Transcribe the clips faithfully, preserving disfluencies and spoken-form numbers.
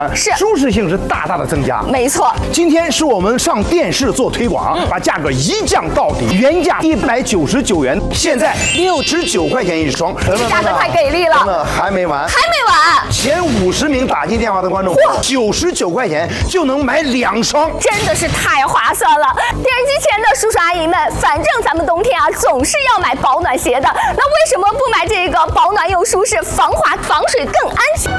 是舒适性是大大的增加。 没错， 今天是我们上电视做推广，嗯、把价格一降到底，原价一百九十九元，现在六十九块钱一双， 这价格太给力了。 真的还没完， 还没完。 前五十名打进电话的观众，九十九块钱就能买两双， 真的是太划算了。电视机前的叔叔阿姨们，反正咱们冬天啊总是要买保暖鞋的，那为什么不买这个保暖又舒适、防滑防水更安全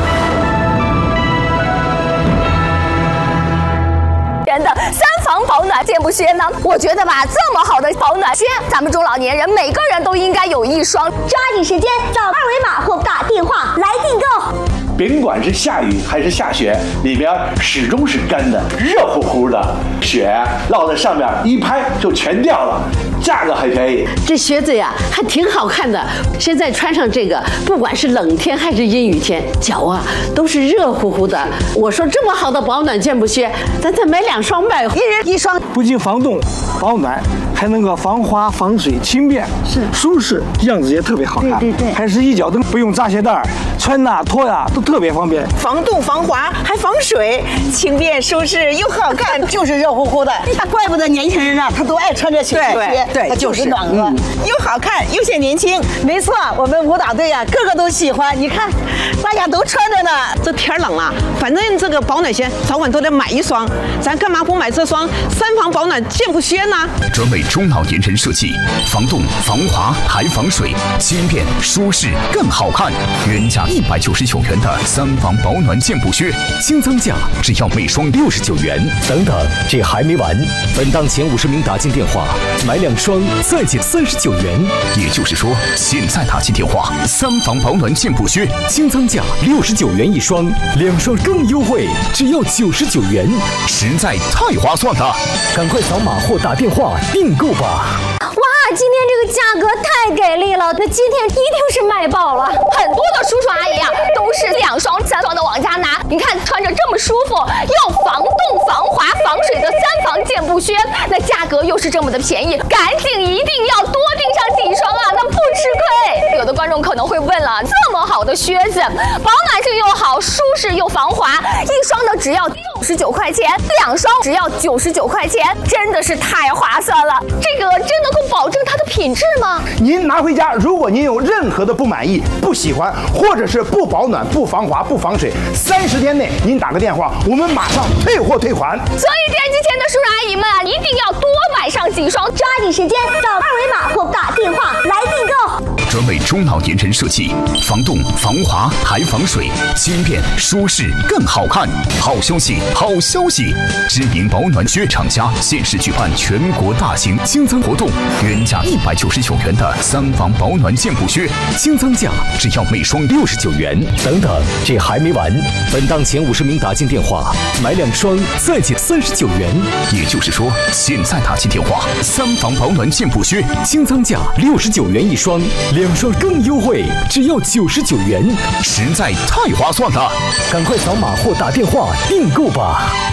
的三防保暖健步靴呢？我觉得吧，这么好的保暖靴，咱们中老年人每个人都应该有一双。 抓紧时间扫二维码或打电话来订购。 甭管是下雨还是下雪，里边始终是干的，热乎乎的，雪落在上面一拍就全掉了，价格还便宜。 这靴子呀还挺好看的，现在穿上这个，不管是冷天还是阴雨天，脚啊都是热乎乎的。我说这么好的保暖健步靴，咱再买两双呗， 一人一双， 不仅防冻保暖，还能够防滑防水，轻便是舒适，样子也特别好看。 对对对， 还是一脚蹬，不用扎鞋带，穿呐脱呀都特别方便， 防冻防滑还防水，轻便舒适又好看，就是热乎乎的。怪不得年轻人啊，他都爱穿这靴靴，对，它就是暖和，嗯、又好看又显年轻。没错，我们舞蹈队啊，个个都喜欢。你看，大家都穿着呢。 这天冷了，反正这个保暖鞋早晚都得买一双，咱干嘛不买这双三防保暖健步靴呢？ 专为中老年人设计，防冻防滑还防水，轻便舒适更好看。原价一百九十九元的三防保暖健步靴，新增价只要每双六十九元。 等等，这还没完！本档前五十名打进电话，买两双再减三十九元。 也就是说，现在打进电话，三防保暖健步靴新增价六十九元一双，两双更优惠，只要九十九元， 实在太划算了！ 赶快扫码或打电话订购吧！ 哇，今天这个价格太给力了，那今天一定是卖爆了。很多的叔叔阿姨啊，都是两双、三双的往家拿。你看，穿着这么舒服，又防冻、防滑、防水的三防健步靴，那价格又是这么的便宜，赶紧一定要多订上几双啊，那不吃亏。有的观众可能会问了，这么好的靴子，保暖性又好，舒适又防滑，一双呢只要六十九块钱，两双只要九十九块钱，真的是太划算了。这个真能够保证它的品质吗？ 您拿回家，如果您有任何的不满意、不喜欢，或者是不保暖、不防滑、不防水，三十天内您打个电话，我们马上退货退款。 所以电视机前的叔叔阿姨们啊，一定要多买上几双， 抓紧时间扫二维码或打电话来订购。 专为中老年人设计，防冻防滑还防水，轻便舒适更好看。好消息，好消息！知名保暖靴厂家限时举办全国大型新增活动，原价一百九十九元的三防保暖健步靴，新增价只要每双六十九元。 等等，这还没完！本档前五十名打进电话，买两双再减三十九元。 也就是说，现在打进电话，三防保暖健步靴新增价六十九元一双，两双更优惠，只要九十九元， 实在太划算了！ 赶快扫码或打电话订购吧。